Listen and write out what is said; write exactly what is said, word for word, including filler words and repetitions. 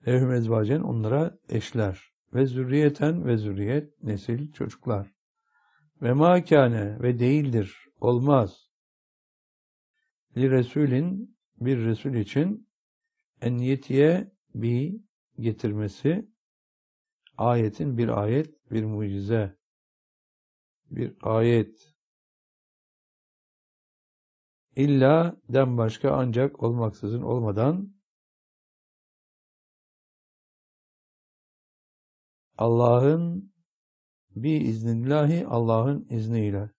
Lehum ezvacen onlara eşler. Ve zürriyeten ve zürriyet nesil çocuklar. Ve ma kâne ve değildir. Olmaz. Li Resulin bir Resul için en yetiye bi getirmesi ayetin bir ayet, bir mucize, bir ayet illa den başka ancak olmaksızın olmadan Allah'ın bi iznillahi Allah'ın izniyle